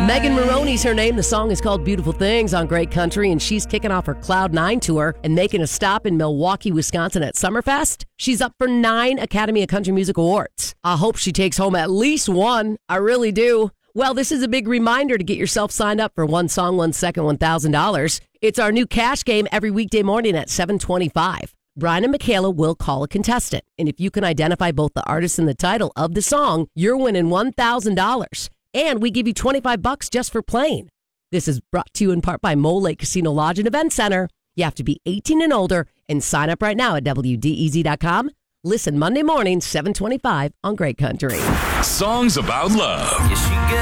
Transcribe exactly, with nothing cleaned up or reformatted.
Megan Maroney's her name. The song is called Beautiful Things on Great Country, and she's kicking off her Cloud nine tour and making a stop in Milwaukee, Wisconsin at Summerfest. She's up for nine Academy of Country Music Awards. I hope she takes home at least one. I really do. Well, this is a big reminder to get yourself signed up for One Song, One Second, one thousand dollars. It's our new cash game every weekday morning at seven twenty-five. Brian and Michaela will call a contestant, and if you can identify both the artist and the title of the song, you're winning one thousand dollars. And we give you twenty-five bucks just for playing. This is brought to you in part by Mole Lake Casino Lodge and Event Center. You have to be eighteen and older and sign up right now at W D E Z dot com. Listen Monday morning, seven twenty-five on Great Country. Songs about love.